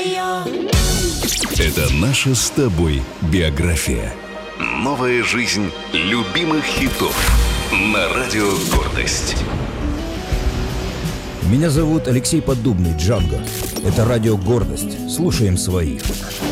Это наша с тобой биография. Новая жизнь любимых хитов на Радио Гордость. Меня зовут Алексей Поддубный, Джанго. Это Радио Гордость. Слушаем своих.